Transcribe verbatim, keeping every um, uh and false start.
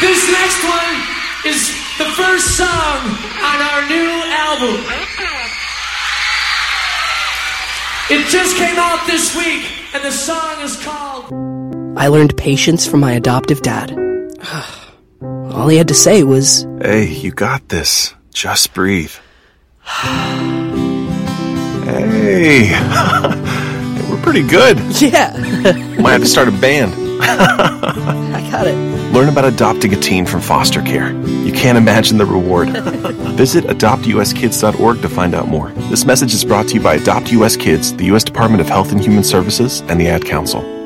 This next one is the first song on our new album. It just came out this week, and the song is called... I learned patience from my adoptive dad. All he had to say was... Hey, you got this. Just breathe. Hey. We're pretty good. Yeah. Might have to start a band. I got it. Learn about adopting a teen from foster care. You can't imagine the reward. Visit adopt u s kids dot org to find out more. This message is brought to you by Adopt U S Kids, the U S Department of Health and Human Services, and the Ad Council.